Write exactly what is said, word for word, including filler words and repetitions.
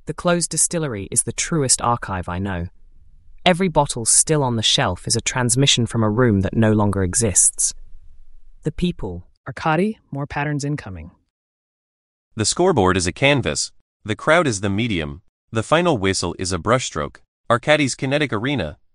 The closed distillery is the truest archive I know. Every bottle still on the shelf is a transmission from a room that no longer exists. The people. Arkady, more patterns incoming. The scoreboard is a canvas. The crowd is the medium. The final whistle is a brushstroke. Arkady's kinetic arena,